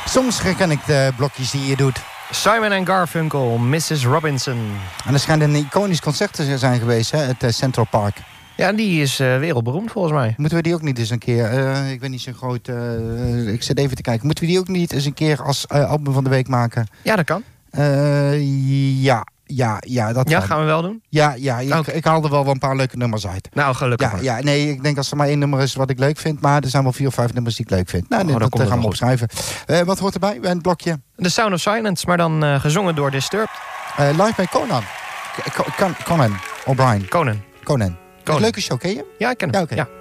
Soms herken ik de blokjes die je doet. Simon & Garfunkel, Mrs. Robinson. En er schijnt een iconisch concert te zijn geweest, hè? Het Central Park. Ja, die is wereldberoemd volgens mij. Moeten we die ook niet eens een keer... ik ben niet zo groot... ik zit even te kijken. Moeten we die ook niet eens een keer als album van de week maken? Ja, dat kan. Ja, dat kan. Gaan we wel doen? Ja, ik haal er wel een paar leuke nummers uit. Nou, gelukkig maar. Ja, nee, ik denk als er maar 1 nummer is wat ik leuk vind. Maar er zijn wel 4 of 5 nummers die ik leuk vind. Nou, dat gaan we opschrijven. Wat hoort erbij bij het blokje? The Sound of Silence, maar dan gezongen door Disturbed. Live bij Conan. Conan O'Brien. Conan. Een leuke show, ken je? Ja, ik ken hem. Ja, oké. Ja.